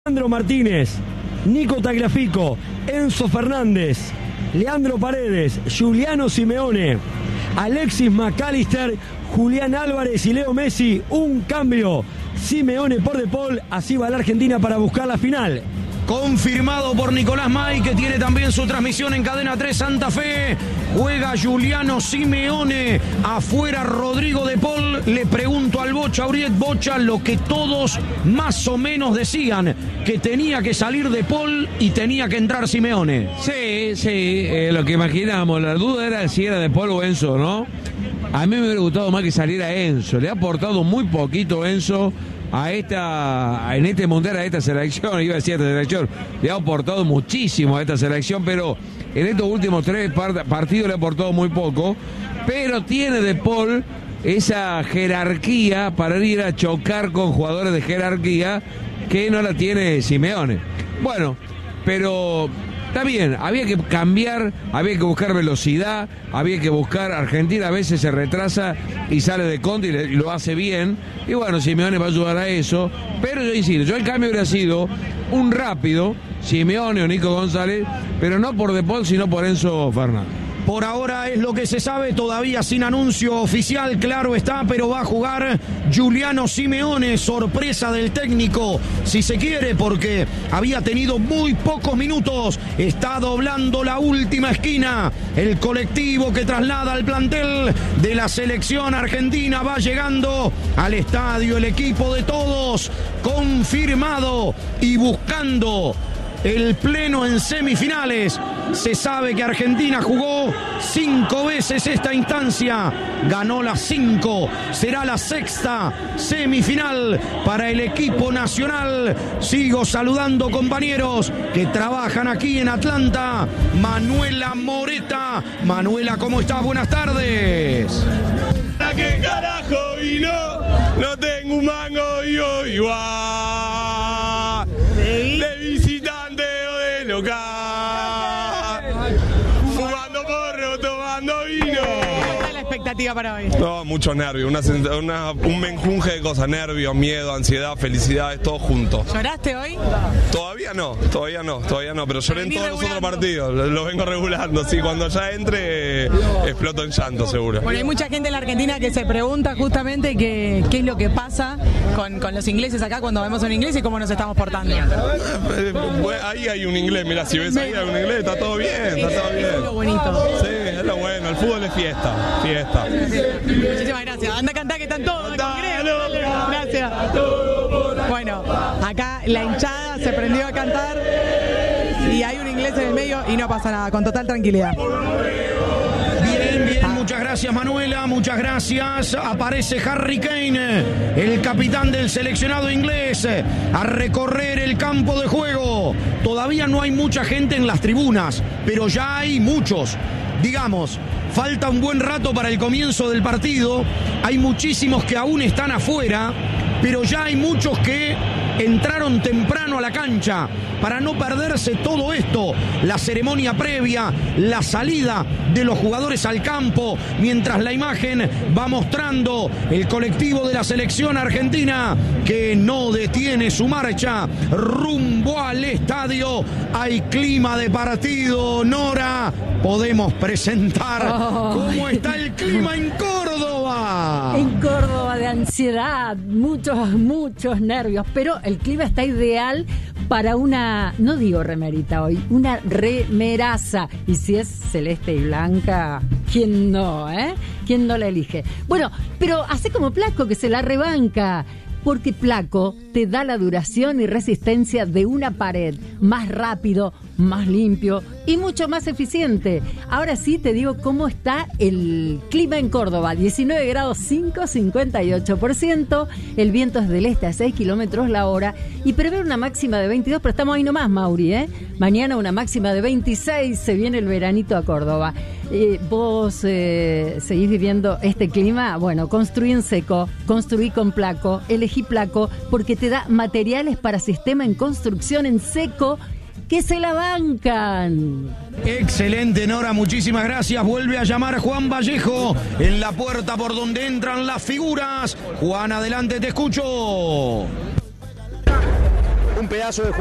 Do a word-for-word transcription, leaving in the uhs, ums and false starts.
Leandro Martínez, Nico Tagliafico, Enzo Fernández, Leandro Paredes, Giuliano Simeone, Alexis McAllister, Julián Álvarez y Leo Messi. Un cambio, Simeone por De Paul. Así va la Argentina para buscar la final. Confirmado por Nicolás May, que tiene también su transmisión en Cadena tres Santa Fe. Juega Giuliano Simeone, afuera Rodrigo De Paul. Le pregunto al Bocha Auriet, Bocha, lo que todos más o menos decían, que tenía que salir De Paul y tenía que entrar Simeone. Sí, sí, eh, lo que imaginamos. La duda era si era De Paul o Enzo, ¿no? A mí me hubiera gustado más que saliera Enzo. Le ha aportado muy poquito Enzo a esta, en este mundial, a esta selección, iba a decir a esta selección, le ha aportado muchísimo a esta selección, pero en estos últimos tres part- partidos le ha aportado muy poco, pero tiene De Paul esa jerarquía para ir a chocar con jugadores de jerarquía que no la tiene Simeone. Bueno, pero está bien, había que cambiar, había que buscar velocidad, había que buscar. Argentina a veces se retrasa y sale de contra y, le, y lo hace bien. Y bueno, Simeone va a ayudar a eso. Pero yo insisto, yo el cambio hubiera sido un rápido, Simeone o Nico González, pero no por De Paul, sino por Enzo Fernández. Por ahora es lo que se sabe, todavía sin anuncio oficial, claro está, pero va a jugar Giuliano Simeone, sorpresa del técnico, si se quiere, porque había tenido muy pocos minutos. Está doblando la última esquina. El colectivo que traslada al plantel de la selección argentina va llegando al estadio, el equipo de todos, confirmado y buscando el pleno en semifinales. Se sabe que Argentina jugó cinco veces esta instancia, ganó las cinco, será la sexta semifinal para el equipo nacional. Sigo saludando compañeros que trabajan aquí en Atlanta. Manuela Moreta. Manuela, ¿cómo estás? Buenas tardes. ¿A qué carajo vino? No tengo un mango y yo igual. De visitante o de local. Fumando porro, tomando vino. ¿Cómo está la expectativa para hoy? No, muchos nervios, una, una, un menjunje de cosas, nervios, miedo, ansiedad, felicidades, todo junto. ¿Lloraste hoy? Todavía no, todavía no, todavía no, pero lloré en Venís todos los otros regulando. partidos, lo, lo vengo regulando, sí, cuando ya entre exploto en llanto seguro. Bueno, hay mucha gente en la Argentina que se pregunta justamente que, qué es lo que pasa con, con los ingleses acá cuando vemos a un inglés y cómo nos estamos portando. Eh, bueno, ahí hay un inglés, mira, si ves ahí hay un inglés, está todo bien, está todo bien. Es lo bonito. Sí, es lo bueno, el fútbol es fiesta, fiesta. Muchísimas gracias. Anda a cantar que están todos. Gracias. Bueno, acá la hinchada se prendió a cantar y hay un inglés en el medio y no pasa nada, con total tranquilidad. Bien, bien, muchas gracias Manuela, muchas gracias. Aparece Harry Kane, el capitán del seleccionado inglés, a recorrer el campo de juego. Todavía no hay mucha gente en las tribunas, pero ya hay muchos. Digamos, falta un buen rato para el comienzo del partido. Hay muchísimos que aún están afuera, pero ya hay muchos que entraron temprano a la cancha para no perderse todo esto, la ceremonia previa, la salida de los jugadores al campo, mientras la imagen va mostrando el colectivo de la selección argentina que no detiene su marcha rumbo al estadio. Hay clima de partido, Nora. Podemos presentar Oh. cómo está el clima en Córdoba. En Córdoba, de ansiedad, muchos, muchos nervios, pero el clima está ideal para una, no digo remerita hoy, una remeraza. Y si es celeste y blanca, ¿quién no, eh? ¿Quién no la elige? Bueno, pero hace como Placo que se la rebanca, porque Placo te da la duración y resistencia de una pared, más rápido, más limpio y mucho más eficiente. Ahora sí te digo cómo está el clima en Córdoba: diecinueve grados cinco, cincuenta y ocho por ciento, el viento es del este a seis kilómetros la hora y prevé una máxima de veintidós, pero estamos ahí nomás, Mauri, ¿eh? Mañana una máxima de veintiséis, se viene el veranito a Córdoba. Eh, ¿Vos eh, seguís viviendo este clima? Bueno, construí en seco, construí con Placo, elegí Placo porque te da materiales para sistema en construcción en seco que se la bancan. Excelente, Nora, muchísimas gracias. Vuelve a llamar Juan Vallejo en la puerta por donde entran las figuras. Juan, adelante, te escucho. un pedazo de